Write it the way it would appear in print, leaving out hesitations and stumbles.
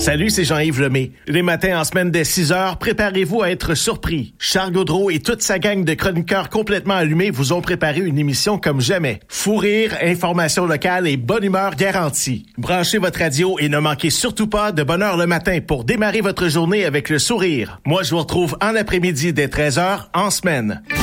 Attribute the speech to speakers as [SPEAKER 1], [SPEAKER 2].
[SPEAKER 1] Salut, c'est Jean-Yves Lemay. Les matins en semaine dès 6h, préparez-vous à être surpris. Charles Gaudreau et toute sa gang de chroniqueurs complètement allumés vous ont préparé une émission comme jamais. Fou rire, information locale et bonne humeur garantie. Branchez votre radio et ne manquez surtout pas de bonne heure le matin pour démarrer votre journée avec le sourire. Moi, je vous retrouve en après-midi dès 13h en semaine.